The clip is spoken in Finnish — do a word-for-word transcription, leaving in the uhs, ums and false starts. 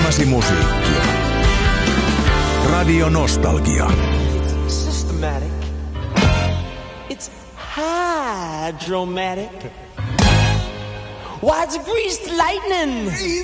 kanssasi musiikkia. Radio Nostalgia. It's systematic. It's hydromatic. Why, it's greased lightning.